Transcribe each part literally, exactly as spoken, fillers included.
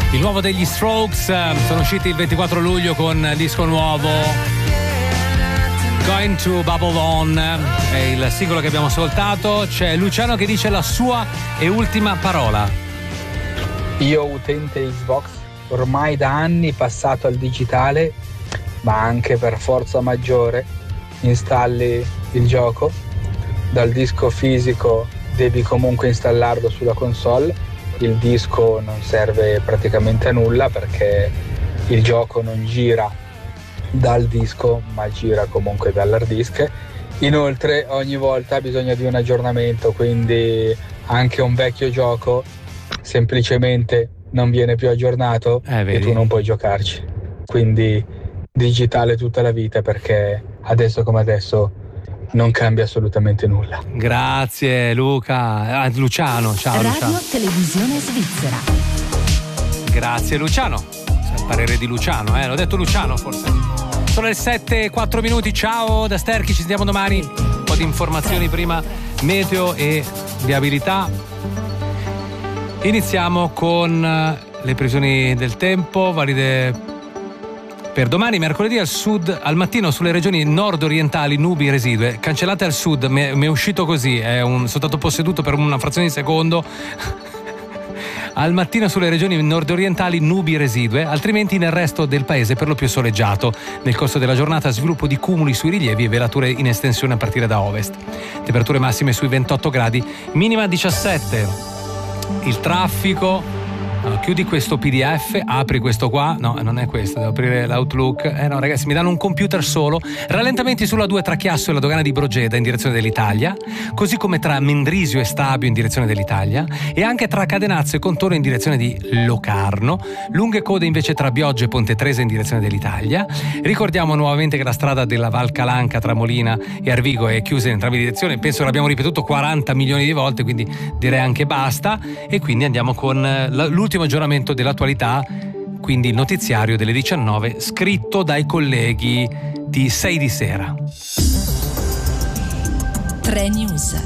Il nuovo degli Strokes, sono usciti il ventiquattro luglio con disco nuovo, Going to Bubble On, è il singolo che abbiamo ascoltato. C'è Luciano che dice la sua e ultima parola. Io, utente Xbox, ormai da anni passato al digitale, ma anche per forza maggiore installi il gioco, dal disco fisico devi comunque installarlo sulla console. Il disco non serve praticamente a nulla perché il gioco non gira dal disco ma gira comunque dall'hard disk. Inoltre ogni volta ha bisogno di un aggiornamento, quindi anche un vecchio gioco semplicemente non viene più aggiornato eh, e tu non puoi giocarci. Quindi digitale tutta la vita, perché adesso come adesso non cambia assolutamente nulla. Grazie Luca, ah, Luciano, ciao Radio Luciano. Televisione Svizzera. Grazie Luciano, il parere di Luciano, eh? L'ho detto Luciano forse. Sono le sette e quattro minuti, ciao da Sterchi, ci sentiamo domani. Un po' di informazioni prima, meteo e viabilità. Iniziamo con le previsioni del tempo, valide per domani, mercoledì. Al sud, al mattino sulle regioni nord-orientali nubi residue, cancellate al sud, mi è uscito così, è un, sono stato posseduto per una frazione di secondo. Al mattino sulle regioni nord-orientali nubi residue, altrimenti nel resto del paese per lo più soleggiato. Nel corso della giornata sviluppo di cumuli sui rilievi e velature in estensione a partire da ovest. Temperature massime sui ventotto gradi, minima diciassette. Il traffico. No, chiudi questo P D F, apri questo qua, no, non è questo, devo aprire l'Outlook. Eh no, ragazzi, mi danno un computer solo. Rallentamenti sulla due tra Chiasso e la dogana di Brogeda in direzione dell'Italia, così come tra Mendrisio e Stabio in direzione dell'Italia, e anche tra Cadenazzo e Contoro in direzione di Locarno. Lunghe code invece tra Bioggia e Ponte Tresa in direzione dell'Italia. Ricordiamo nuovamente che la strada della Val Calanca tra Molina e Arvigo è chiusa in entrambe le direzioni. Penso che l'abbiamo ripetuto quaranta milioni di volte, quindi direi anche basta. E quindi andiamo con l'ultimo Ultimo aggiornamento dell'attualità, quindi il notiziario delle diciannove, scritto dai colleghi di sei di sera. tre News.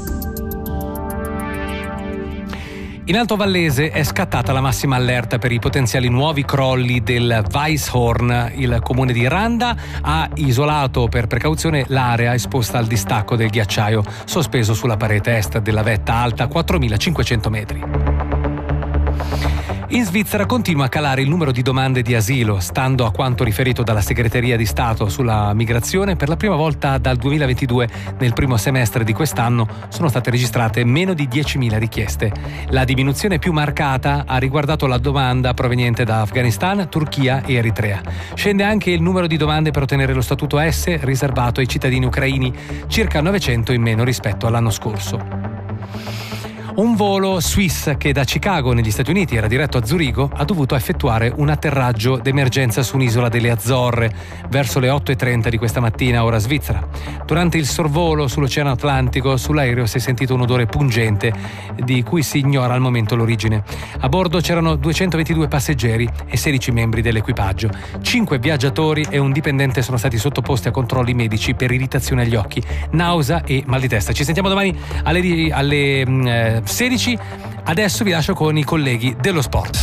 In Alto Vallese è scattata la massima allerta per i potenziali nuovi crolli del Weisshorn. Il comune di Randa ha isolato per precauzione l'area esposta al distacco del ghiacciaio sospeso sulla parete est della vetta alta quattromilacinquecento metri. In Svizzera continua a calare il numero di domande di asilo. Stando a quanto riferito dalla Segreteria di Stato sulla migrazione, per la prima volta dal duemilaventidue, nel primo semestre di quest'anno, sono state registrate meno di diecimila richieste. La diminuzione più marcata ha riguardato la domanda proveniente da Afghanistan, Turchia e Eritrea. Scende anche il numero di domande per ottenere lo statuto S riservato ai cittadini ucraini, circa novecento in meno rispetto all'anno scorso. Un volo Swiss che da Chicago negli Stati Uniti era diretto a Zurigo ha dovuto effettuare un atterraggio d'emergenza su un'isola delle Azzorre verso le otto e trenta di questa mattina ora svizzera. Durante il sorvolo sull'Oceano Atlantico sull'aereo si è sentito un odore pungente di cui si ignora al momento l'origine. A bordo c'erano duecentoventidue passeggeri e sedici membri dell'equipaggio. Cinque viaggiatori e un dipendente sono stati sottoposti a controlli medici per irritazione agli occhi, nausea e mal di testa. Ci sentiamo domani alle, alle eh, sedici. Adesso vi lascio con i colleghi dello sport.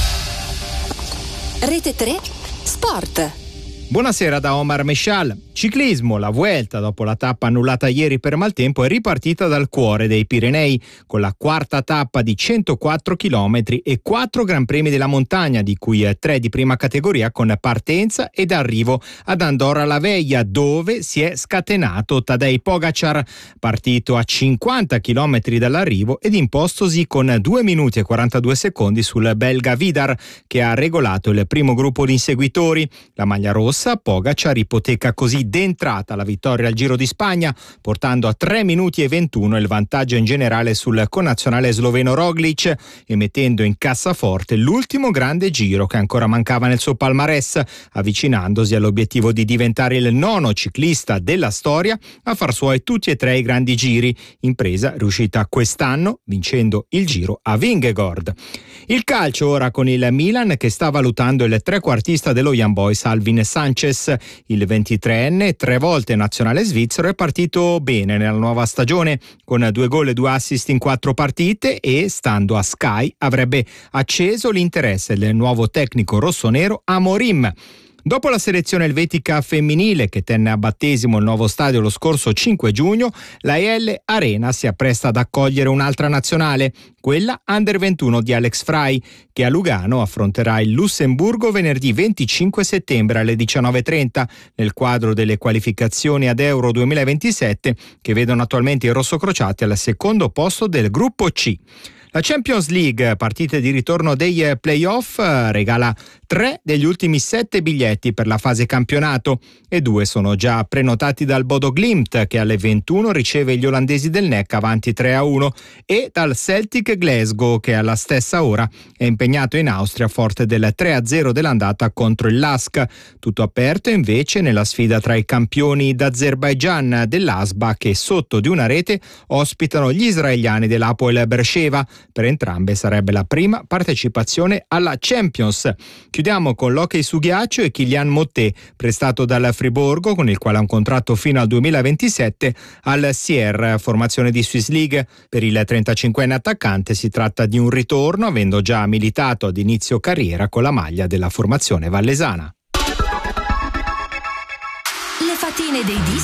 Rete tre Sport. Buonasera da Omar Meshal. Ciclismo, la Vuelta, dopo la tappa annullata ieri per maltempo, è ripartita dal cuore dei Pirenei, con la quarta tappa di centoquattro chilometri e quattro Gran Premi della montagna, di cui tre di prima categoria con partenza ed arrivo ad Andorra la Vella, dove si è scatenato Tadej Pogacar, partito a cinquanta chilometri dall'arrivo ed impostosi con due minuti e quarantadue secondi sul belga Vidar, che ha regolato il primo gruppo di inseguitori. La maglia rossa, Pogacar ipoteca così d'entrata la vittoria al Giro di Spagna, portando a tre minuti e ventuno il vantaggio in generale sul connazionale sloveno Roglic e mettendo in cassaforte l'ultimo grande Giro che ancora mancava nel suo palmarès, avvicinandosi all'obiettivo di diventare il nono ciclista della storia a far suoi tutti e tre i grandi giri, impresa riuscita quest'anno vincendo il Giro a Vingegord. Il calcio ora con il Milan che sta valutando il trequartista dello Young Boys Alvin Sanchez Sanchez. Il ventitreenne, tre volte nazionale svizzero, è partito bene nella nuova stagione con due gol e due assist in quattro partite e, stando a Sky, avrebbe acceso l'interesse del nuovo tecnico rossonero Amorim. Dopo la selezione elvetica femminile che tenne a battesimo il nuovo stadio lo scorso cinque giugno, la E L Arena si appresta ad accogliere un'altra nazionale, quella under ventuno di Alex Frey, che a Lugano affronterà il Lussemburgo venerdì venticinque settembre alle diciannove e trenta nel quadro delle qualificazioni ad Euro duemilaventisette che vedono attualmente i rossocrociati al secondo posto del gruppo C. La Champions League, partite di ritorno dei playoff, regala tre degli ultimi sette biglietti per la fase campionato e due sono già prenotati dal Bodo Glimt, che alle ventuno riceve gli olandesi del N E C avanti tre a uno, e dal Celtic Glasgow, che alla stessa ora è impegnato in Austria forte del tre a zero dell'andata contro il Lask. Tutto aperto invece nella sfida tra i campioni d'Azerbaigian dell'Asba, che sotto di una rete ospitano gli israeliani dell'Hapoel Beersheva. Per entrambe sarebbe la prima partecipazione alla Champions. Chiudiamo con l'hockey su ghiaccio e Kylian Mottet, prestato dal Friburgo, con il quale ha un contratto fino al duemilaventisette, al Sierre, formazione di Swiss League. Per il trentacinquenne attaccante si tratta di un ritorno, avendo già militato ad inizio carriera con la maglia della formazione vallesana. Le fatine dei dischi